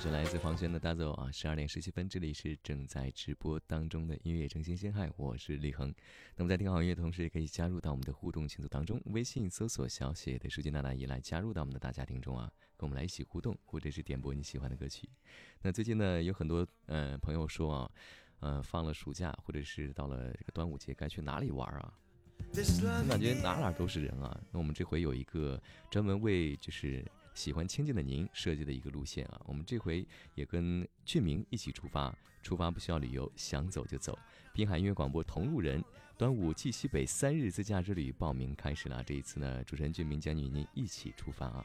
是来自黄轩的大走啊，12点17分，这里是正在直播当中的音乐真心鲜嗨，我是立恒。那么在听好音乐的同时，也可以加入到我们的互动群组当中，微信搜索小写的书记娜娜一来加入到我们的大家庭中啊，跟我们来一起互动，或者是点播你喜欢的歌曲。那最近呢，有很多朋友说啊，放了暑假或者是到了这个端午节，该去哪里玩啊？我感觉哪都是人啊。那我们这回有一个专门为就是喜欢清静的您设计的一个路线啊，我们这回也跟俊明一起出发不需要旅游，想走就走。滨海音乐广播同路人端午记西北3日自驾之旅报名开始了，这一次呢，主持人俊明将与您一起出发啊。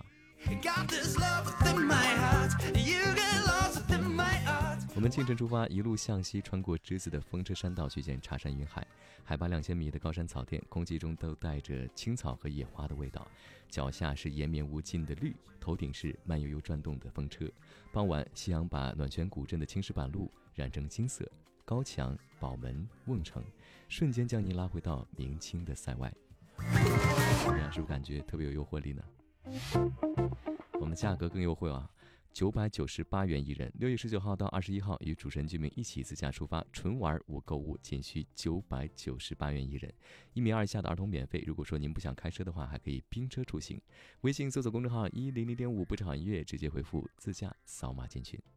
我们清晨出发，一路向西，穿过栀子的风车山道，去见茶山云海。海拔2000米的高山草甸，空气中都带着青草和野花的味道。脚下是延绵无尽的绿，头顶是慢悠悠转动的风车。傍晚，夕阳把暖泉古镇的青石板路染成金色，高墙、宝门、瓮城，瞬间将你拉回到明清的塞外。怎么样，是不是感觉特别有诱惑力呢？我们的价格更优惠啊，998元一人。6月19号到21号，与主持人居民一起自驾出发，纯玩无购物，仅需998元一人。1米2以下的儿童免费。如果说您不想开车的话，还可以拼车出行。微信搜索公众号100.5不止好音乐，直接回复自驾扫码进群。